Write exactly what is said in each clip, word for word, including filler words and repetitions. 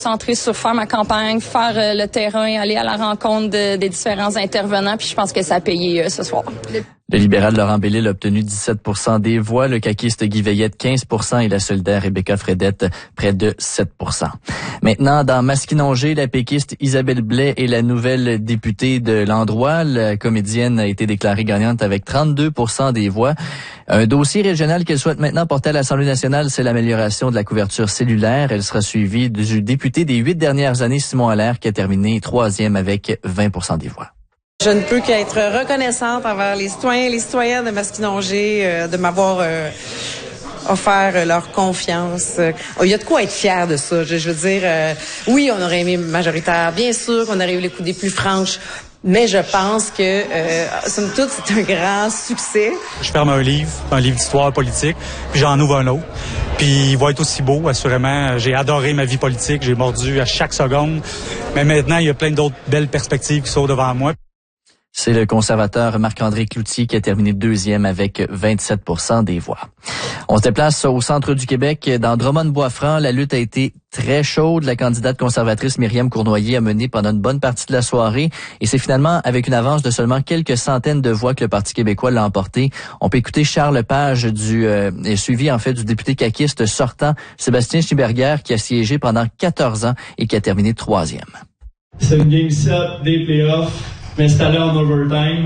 Centré sur faire ma campagne, faire euh, le terrain, aller à la rencontre de, des différents intervenants, puis je pense que ça a payé euh, ce soir. Le... Le libéral Laurent Bellil a obtenu dix-sept pour cent des voix, le caquiste Guy Veillette quinze pour cent et la solidaire Rebecca Fredette près de sept pour cent. Maintenant, dans Masquinongé, la péquiste Isabelle Blais est la nouvelle députée de l'endroit. La comédienne a été déclarée gagnante avec trente-deux pour cent des voix. Un dossier régional qu'elle souhaite maintenant porter à l'Assemblée nationale, c'est l'amélioration de la couverture cellulaire. Elle sera suivie du député des huit dernières années, Simon Allaire, qui a terminé troisième avec vingt pour cent des voix. Je ne peux qu'être reconnaissante envers les citoyens et les citoyennes de Masquinongé euh, de m'avoir euh, offert euh, leur confiance. Euh, il y a de quoi être fier de ça. Je, je veux dire, euh, oui, on aurait aimé majoritaire, bien sûr qu'on aurait eu les coups plus franches, mais je pense que, euh, somme toute, c'est un grand succès. Je ferme un livre, un livre d'histoire politique, puis j'en ouvre un autre. Puis il va être aussi beau, assurément. J'ai adoré ma vie politique, j'ai mordu à chaque seconde. Mais maintenant, il y a plein d'autres belles perspectives qui sont devant moi. C'est le conservateur Marc-André Cloutier qui a terminé deuxième avec vingt-sept pour cent des voix. On se déplace au centre du Québec. Dans Drummond-Bois-Franc, la lutte a été très chaude. La candidate conservatrice Myriam Cournoyer a mené pendant une bonne partie de la soirée. Et c'est finalement avec une avance de seulement quelques centaines de voix que le Parti québécois l'a emporté. On peut écouter Charles Lepage, du, euh, suivi en fait du député caquiste sortant Sébastien Schneeberger, qui a siégé pendant quatorze ans et qui a terminé troisième. C'est une game sept des playoffs. M'installer en overtime.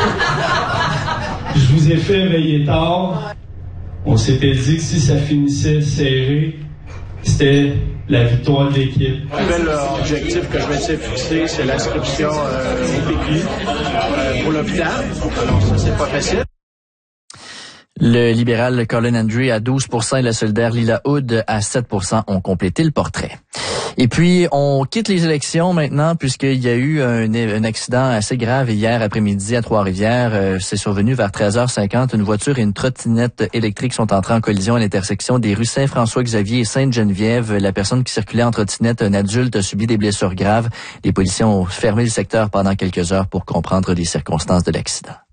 Je vous ai fait veiller tard. On s'était dit que si ça finissait serré, c'était la victoire de l'équipe. Le nouvel objectif que je m'étais fixé, c'est l'inscription euh, au P Q euh, pour l'hôpital. Alors ça, c'est pas facile. Le libéral Colin Hendry à douze pour cent et la solidaire Lila Hood à sept pour cent ont complété le portrait. Et puis, on quitte les élections maintenant puisqu'il y a eu un, un accident assez grave hier après-midi à Trois-Rivières. Euh, c'est survenu vers treize heures cinquante. Une voiture et une trottinette électrique sont entrées en collision à l'intersection des rues Saint-François-Xavier et Sainte-Geneviève. La personne qui circulait en trottinette, un adulte, a subi des blessures graves. Les policiers ont fermé le secteur pendant quelques heures pour comprendre les circonstances de l'accident.